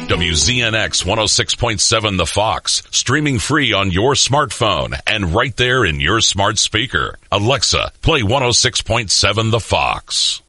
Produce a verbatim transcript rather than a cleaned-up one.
W Z N X one oh six point seven The Fox, streaming free on your smartphone and right there in your smart speaker. Alexa, play one oh six point seven The Fox.